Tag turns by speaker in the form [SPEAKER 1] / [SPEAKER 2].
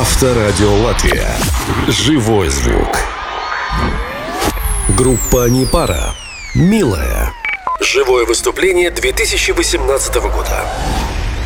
[SPEAKER 1] Авторадио Латвия. Живой звук. Группа «Непара». «Милая». Живое выступление 2018 года.